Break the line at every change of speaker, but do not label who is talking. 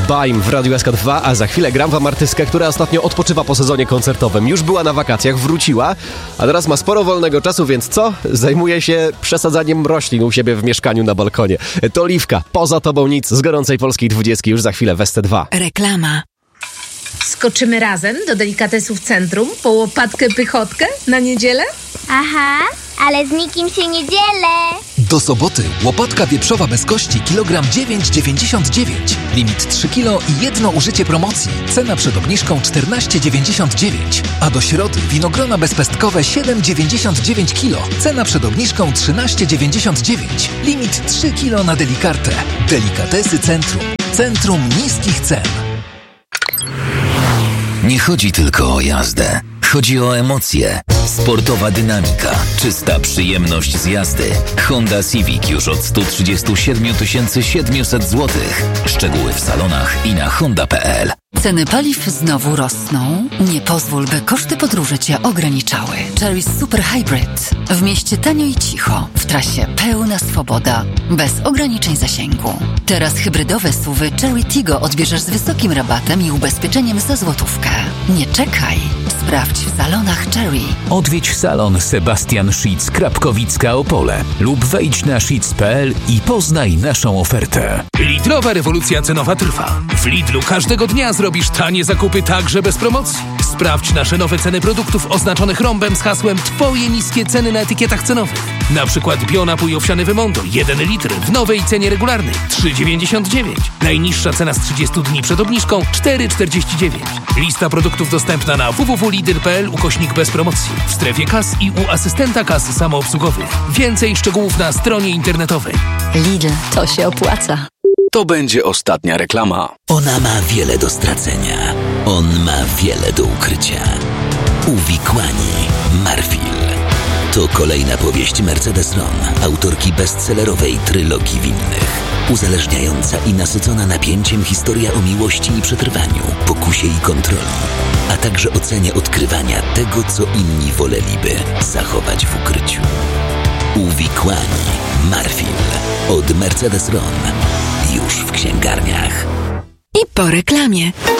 Baim w Radiu SK2, a za chwilę gram wam artystkę, która ostatnio odpoczywa po sezonie koncertowym. Już była na wakacjach, wróciła, a teraz ma sporo wolnego czasu, więc co? Zajmuje się przesadzaniem roślin u siebie w mieszkaniu na balkonie. To Oliwka, poza tobą nic, z gorącej polskiej 20 już za chwilę w ST2.
Reklama.
Skoczymy razem do delikatesów centrum po łopatkę pychotkę na niedzielę?
Aha, ale z nikim się nie dzielę.
Do soboty łopatka wieprzowa bez kości kilogram 9,99. Limit 3 kg i jedno użycie promocji. Cena przed obniżką 14,99. A do środy winogrona bezpestkowe 7,99 kg. Cena przed obniżką 13,99. Limit 3 kg na Delikartę. Delikatesy Centrum. Centrum niskich cen.
Nie chodzi tylko o jazdę. Chodzi o emocje. Sportowa dynamika, czysta przyjemność z jazdy. Honda Civic już od 137 700 zł. Szczegóły w salonach i na honda.pl.
Ceny paliw znowu rosną? Nie pozwól, by koszty podróży cię ograniczały. Chery Super Hybrid. W mieście tanio i cicho. W trasie pełna swoboda. Bez ograniczeń zasięgu. Teraz hybrydowe SUV-y Chery Tiggo odbierzesz z wysokim rabatem i ubezpieczeniem za złotówkę. Nie czekaj. Sprawdź w salonach Chery.
Odwiedź salon Sebastian Schitz Krapkowicka Opole lub wejdź na schitz.pl i poznaj naszą ofertę.
Lidlowa rewolucja cenowa trwa. W Lidlu każdego dnia zrobisz tanie zakupy także bez promocji. Sprawdź nasze nowe ceny produktów oznaczonych rąbem z hasłem Twoje niskie ceny na etykietach cenowych. Na przykład bionapój owsiany Wymondo 1 litr w nowej cenie regularnej 3,99. Najniższa cena z 30 dni przed obniżką 4,49. Lista produktów dostępna na www.lidl.pl / bez promocji. W strefie kas i u asystenta kas samoobsługowych. Więcej szczegółów na stronie internetowej.
Lidl, to się opłaca.
To będzie ostatnia reklama.
Ona ma wiele do stracenia. On ma wiele do ukrycia. Uwikłani Marfil. To kolejna powieść Mercedes Ron, autorki bestsellerowej trylogii winnych. Uzależniająca i nasycona napięciem historia o miłości i przetrwaniu, pokusie i kontroli, a także o cenie odkrywania tego, co inni woleliby zachować w ukryciu. Uwikłani Marfil od Mercedes Ron. Już w księgarniach.
I po reklamie.